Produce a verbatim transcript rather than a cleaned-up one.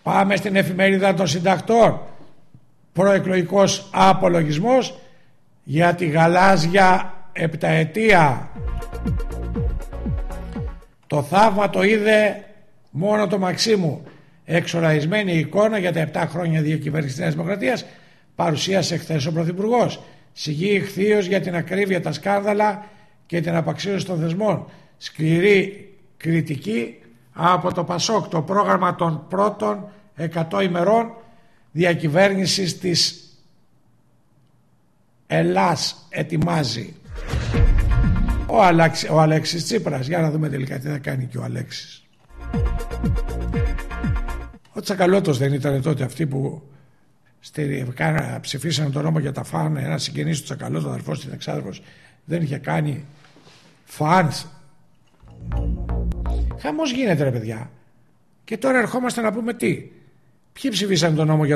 Πάμε στην εφημερίδα των συντακτών. Προεκλογικός απολογισμός για τη γαλάζια επταετία. Το θαύμα το είδε μόνο το Μαξίμου. Εξοραϊσμένη εικόνα για τα επτά χρόνια διακυβέρνησης της Νέας Δημοκρατίας παρουσίασε χθες ο Πρωθυπουργός. Σιγή ηχθείως για την ακρίβεια, τα σκάνδαλα και την απαξίωση των θεσμών. Σκληρή κριτική από το ΠΑΣΟΚ, το πρόγραμμα των πρώτων εκατό ημερών διακυβέρνησης της Ελλάς ετοιμάζει. Ο, Αλάξι, ο Αλέξης Τσίπρας. Για να δούμε τελικά τι θα κάνει και ο Αλέξης. Ο Τσακαλώτος δεν ήταν τότε αυτοί που ψηφίσανε τον νόμο για τα φαν? Ένα συγγενής του Τσακαλώτο, αδερφός της εξάδερφος, δεν είχε κάνει φανς? Χαμός γίνεται ρε παιδιά. Και τώρα ερχόμαστε να πούμε τι. Ποιοι ψηφίσανε τον νόμο για